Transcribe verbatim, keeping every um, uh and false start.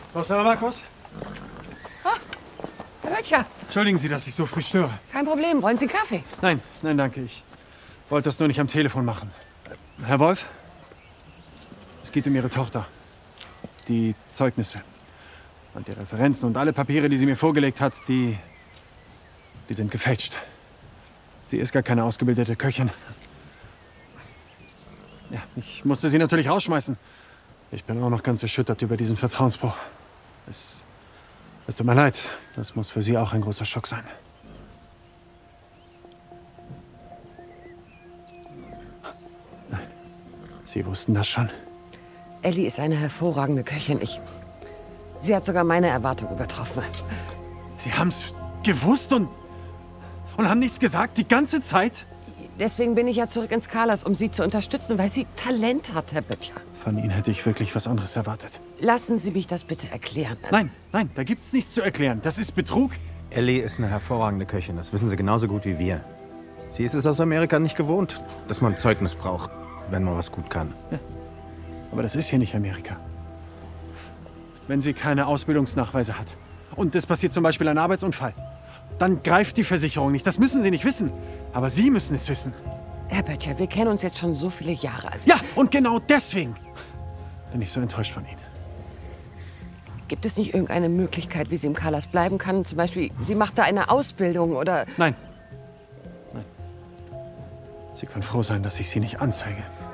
Frau Saravakos? Ah, Herr Böttcher. Entschuldigen Sie, dass ich so früh störe. Kein Problem. Wollen Sie Kaffee? Nein, nein, danke. Ich wollte das nur nicht am Telefon machen. Herr Wolf? Es geht um Ihre Tochter. Die Zeugnisse. Und die Referenzen und alle Papiere, die sie mir vorgelegt hat, die... die sind gefälscht. Sie ist gar keine ausgebildete Köchin. Ja, ich musste sie natürlich rausschmeißen. Ich bin auch noch ganz erschüttert über diesen Vertrauensbruch. Es, es tut mir leid. Das muss für Sie auch ein großer Schock sein. Sie wussten das schon? Ellie ist eine hervorragende Köchin. Ich... Sie hat sogar meine Erwartung übertroffen. Sie haben es gewusst und... und haben nichts gesagt die ganze Zeit? Deswegen bin ich ja zurück ins Carlas, um Sie zu unterstützen, weil sie Talent hat, Herr Böttcher. Von Ihnen hätte ich wirklich was anderes erwartet. Lassen Sie mich das bitte erklären. Nein, nein, da gibt's nichts zu erklären. Das ist Betrug. Ellie ist eine hervorragende Köchin, das wissen Sie genauso gut wie wir. Sie ist es aus Amerika nicht gewohnt, dass man Zeugnis braucht, wenn man was gut kann. Ja. Aber das ist hier nicht Amerika. Wenn sie keine Ausbildungsnachweise hat und es passiert zum Beispiel ein Arbeitsunfall, dann greift die Versicherung nicht. Das müssen Sie nicht wissen. Aber Sie müssen es wissen. Herr Böttcher, wir kennen uns jetzt schon so viele Jahre. Also ja, und genau deswegen bin ich so enttäuscht von Ihnen. Gibt es nicht irgendeine Möglichkeit, wie sie im Carlas bleiben kann? Zum Beispiel, sie macht da eine Ausbildung oder... Nein. Nein. Sie können froh sein, dass ich Sie nicht anzeige.